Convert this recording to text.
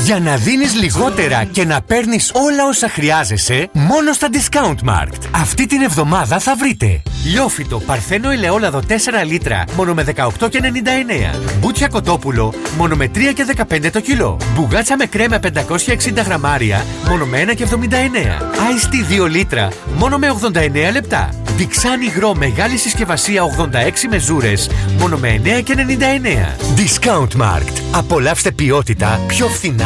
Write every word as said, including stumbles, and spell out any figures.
Για να δίνεις λιγότερα και να παίρνεις όλα όσα χρειάζεσαι, μόνο στα Discount Markt. Αυτή την εβδομάδα θα βρείτε λιόφυτο Παρθένο ελαιόλαδο τέσσερα λίτρα μόνο με δεκαοκτώ και ενενήντα εννέα. Μπούτσια κοτόπουλο μόνο με τρία και δεκαπέντε το κιλό. Μπουγάτσα με κρέμα πεντακόσια εξήντα γραμμάρια μόνο με ένα και εβδομήντα εννέα. Ice Tea δύο λίτρα μόνο με ογδόντα εννέα λεπτά. Διξάν υγρό μεγάλη συσκευασία ογδόντα έξι μεζούρες μόνο με εννέα και ενενήντα εννέα. Discount Markt. Απολαύστε ποιότητα πιο φθηνά.